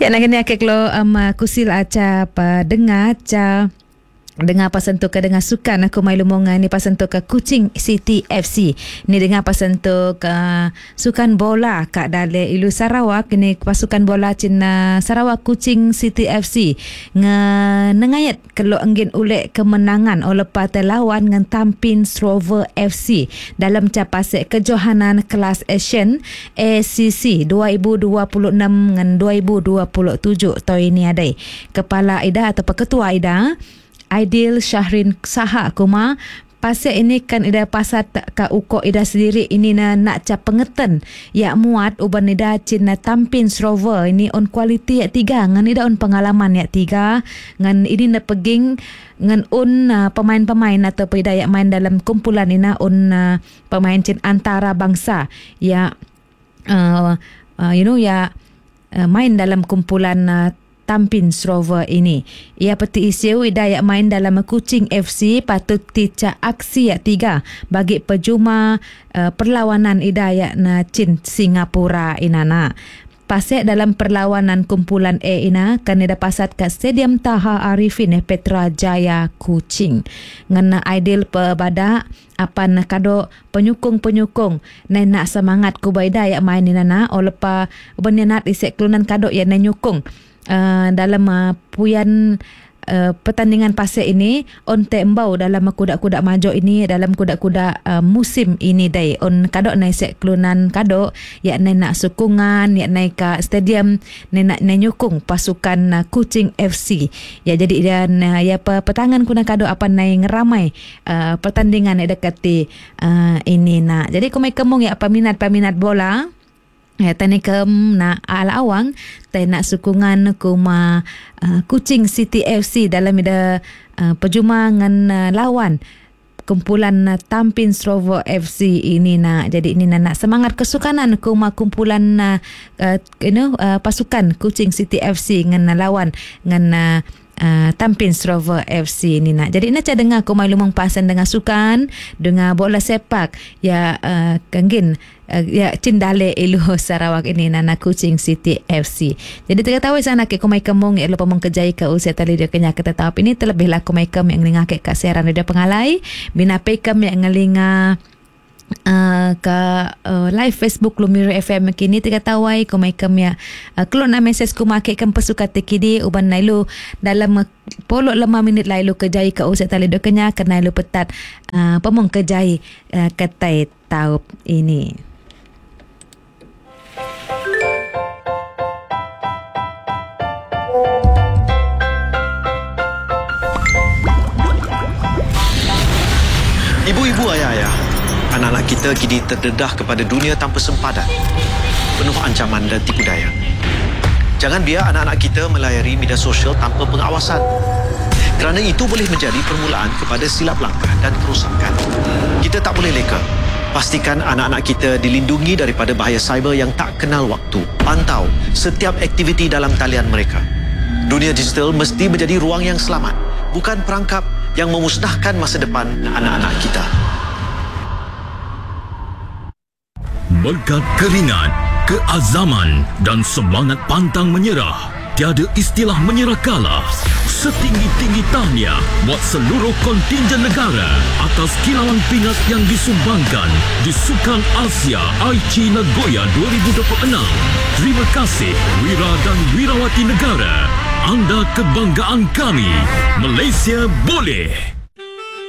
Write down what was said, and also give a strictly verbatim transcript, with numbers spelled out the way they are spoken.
Ya nak kena akik lo um, kusil aca apa dengar aca dengar pasal tu ke dengar sukan aku mai lumongan ni pasal tu ke Kuching City F C ni dengar pasal tu ke sukan bola kat Dale Ilu Sarawak ni pasukan bola Cina Sarawak Kuching City F C nge nengayat kelo engin ulek kemenangan oleh partai lawan ngan Tampin Strover F C dalam capasek kejohanan kelas Asian A C C dua ribu dua puluh enam ngan dua ribu dua puluh tujuh tahun ini ada kepala I D A atau ketua I D A Aidil Syahrin Saha kuma pasal ini kan ida pasal ka uko ida sendiri ini na nak cap pengeten ya muat uban ida Cina Tampin Strover ini on quality ya tiga ngan ida on pengalaman ya tiga ngan ini na peging ngan on uh, pemain-pemain atau ida ya main dalam kumpulan ini on uh, pemain Cina antara bangsa ya uh, uh, you know ya uh, main dalam kumpulan uh, Tampin Strover ini. Ia peti isiu ida yang main dalam Kuching F C patut tica aksi ya tiga bagi pejuma uh, perlawanan ida yang na Cin Singapura inana. Pasek dalam perlawanan kumpulan A ina kan ida pasat kat Stadium Taha Arifin eh, Petra Jaya Kuching. Ngena Aidil pebada apan kado penyukung-penyukung nai nak semangat kubaida yang main inana olepa benenat isek kelunan kado yang nyukung Uh, dalam uh, puyan uh, pertandingan pasir ini on tembau dalam kuda-kuda majo ini dalam kuda-kuda uh, musim ini dai on kadok nai sek kelunan kadok ya nai nak sukungan ya nai ka stadium nai nak nai nyukung pasukan uh, Kuching F C ya jadi dan uh, ya petangan kuna kadok apa nai ngeramai uh, pertandingan dekati uh, ini nak jadi kumai kemung ya peminat-peminat bola ya tani kem na ala awang tai nak sukungan kuma uh, Kuching City F C dalam ida uh, perjuma ngan uh, lawan kumpulan uh, Tampin Strover F C ini nak jadi ini nak semangat kesukanan kuma kumpulan uh, uh, you know uh, pasukan Kuching City F C ngan uh, lawan ngan uh, Uh, Tampin Strover F C ni nak. Jadi nak dengar aku maklum pasan dengan sukan, dengan bola sepak ya uh, kanggin uh, ya Cindale Ilu Sarawak ini nana Kuching City F C. Jadi terketahui sana ke kumai kemung ya lupa mengkejai ke usia tali dia kenya kita tahu ini terlebih lah kumai kem yang ngengak ke siaran dia pengalai bina pekam yang ngelinga Uh, ke uh, live Facebook Lumiro F M kini terkatawai kumai kami ya uh, kelon na message ku make kan pesuka tekidi uban nailu dalam uh, polo lima minit lailu kejai ke usia tali dokenya kena lu petat uh, pemong kejai uh, katai taup ini. Ibu-ibu, ayah-ayah, anak-anak kita kini terdedah kepada dunia tanpa sempadan, penuh ancaman dan tipu daya. Jangan biar anak-anak kita melayari media sosial tanpa pengawasan, kerana itu boleh menjadi permulaan kepada silap langkah dan kerosakan. Kita tak boleh leka. Pastikan anak-anak kita dilindungi daripada bahaya cyber yang tak kenal waktu. Pantau setiap aktiviti dalam talian mereka. Dunia digital mesti menjadi ruang yang selamat, bukan perangkap yang memusnahkan masa depan anak-anak kita. Berkat keringat, keazaman dan semangat pantang menyerah, tiada istilah menyerah kalah. Setinggi-tinggi tahniah buat seluruh kontingen negara atas kilauan pingat yang disumbangkan di Sukan Asia Aichi Nagoya dua ribu dua puluh enam. Terima kasih Wira dan Wirawati negara. Anda kebanggaan kami. Malaysia boleh.